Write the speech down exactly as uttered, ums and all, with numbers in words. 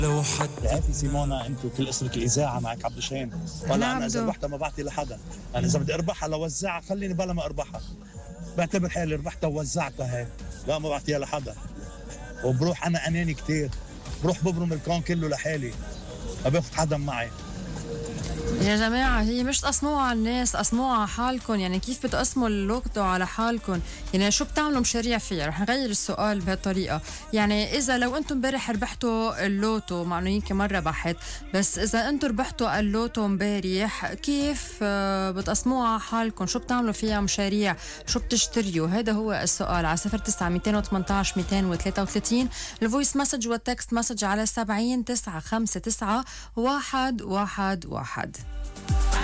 لو حد عارفة سيمونا انت وكل اسرة الاذاعه معك عبد الشهيم. ولا انا اذا ربحتها ما بعطي لحدا، انا اذا بدي اربحها لوزعها خليني بلا ما اربحها، بعتبر حالي ربحتها ووزعتها هيك، لا ما بعطيها لحدا. وبروح انا اناني كتير، بروح ببرم الكون كله لحالي، ما باخذ حدا معي. يا جماعة هي مش تقسموها على الناس، قسموها على حالكم. يعني كيف بتقسموا اللوتو على حالكم؟ يعني شو بتعملوا مشاريع فيها؟ رح نغير السؤال بهالطريقة. يعني إذا لو أنتم امبارح ربحتوا اللوتو، مع إنه يمكن مرة بحت، بس إذا أنتم ربحتوا اللوتو امبارح كيف بتقسموها على حالكم؟ شو بتعملوا فيها مشاريع؟ شو بتشتريوا؟ هذا هو السؤال. على صفر تسعة ميتين وثمانية عشر ميتين وثلاثة وثلاثين الفويس مسج والتكست مسج على سبعين تسعة خمسة تسعة واحد واحد واحد.